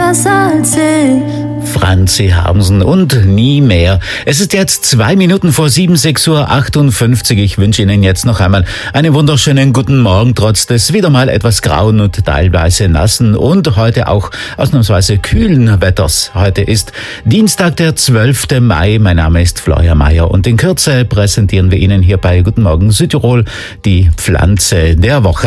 Salze. Franzi Hamsen und nie mehr. Es ist jetzt 2 Minuten vor 7, 6:58 Uhr. Ich wünsche Ihnen jetzt noch einmal einen wunderschönen guten Morgen, trotz des wieder mal etwas grauen und teilweise nassen und heute auch ausnahmsweise kühlen Wetters. Heute ist Dienstag, der 12. Mai. Mein Name ist Florian Mayer und in Kürze präsentieren wir Ihnen hier bei Guten Morgen Südtirol die Pflanze der Woche.